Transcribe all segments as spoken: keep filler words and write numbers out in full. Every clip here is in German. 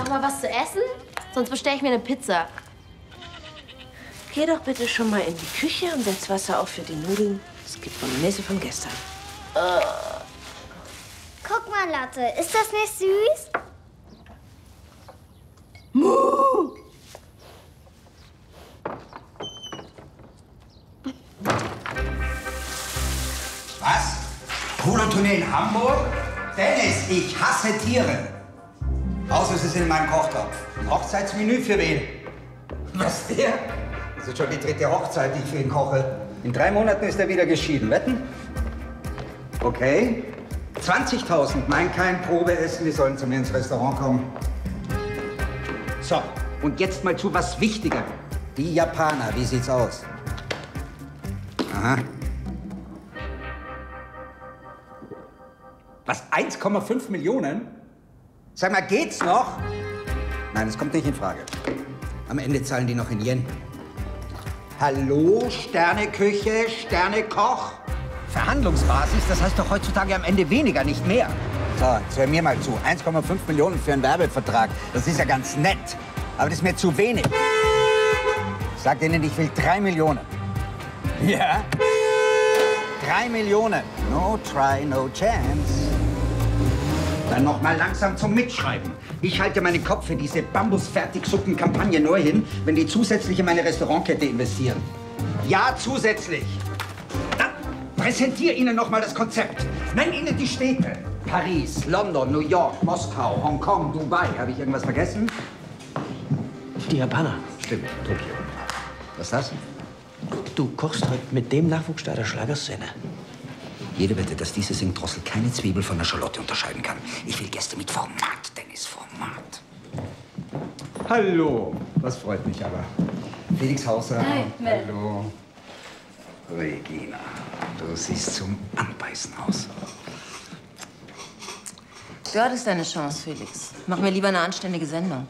Noch mal was zu essen? Sonst bestelle ich mir eine Pizza. Geh doch bitte schon mal in die Küche und setz Wasser auf für die Nudeln. Es gibt Bolognese von gestern. Uh. Guck mal, Lotte, ist das nicht süß? Muh! Was? Polotournee in Hamburg? Dennis, ich hasse Tiere. Außer es ist in meinem Kochtopf. Ein Hochzeitsmenü für wen? Was, der? Das ist schon die dritte Hochzeit, die ich für ihn koche. In drei Monaten ist er wieder geschieden. Wetten? Okay. zwanzigtausend. Mein kein Probeessen. Die sollen zu mir ins Restaurant kommen. So, und jetzt mal zu was Wichtigerem. Die Japaner, wie sieht's aus? Aha. Was, eins Komma fünf Millionen? Sag mal, geht's noch? Nein, das kommt nicht in Frage. Am Ende zahlen die noch in Yen. Hallo, Sterneküche, Sternekoch? Verhandlungsbasis, das heißt doch heutzutage am Ende weniger, nicht mehr. So, jetzt hör mir mal zu. eins Komma fünf Millionen für einen Werbevertrag, das ist ja ganz nett. Aber das ist mir zu wenig. Ich sag denen, ich will drei Millionen. Ja? Drei Millionen. No try, no chance. Dann noch mal langsam zum Mitschreiben. Ich halte meinen Kopf für diese Bambus-Fertigsuppen-Kampagne nur hin, wenn die zusätzlich in meine Restaurantkette investieren. Ja, zusätzlich. Dann präsentiere Ihnen noch mal das Konzept. Nenn Ihnen die Städte. Paris, London, New York, Moskau, Hongkong, Dubai. Habe ich irgendwas vergessen? Die Japaner. Stimmt, Tokio. Was ist das? Du kochst heute mit dem Nachwuchsstar der Schlagerszene. Jede Wette, dass diese Singdrossel keine Zwiebel von der Schalotte unterscheiden kann. Ich will Gäste mit Format, Dennis, Format. Hallo, das freut mich aber. Felix Hauser. Hi, Mel. Hallo. Regina, du siehst zum Anbeißen aus. Du hattest deine Chance, Felix. Mach mir lieber eine anständige Sendung.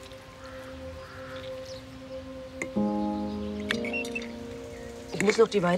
Ich muss noch die Weide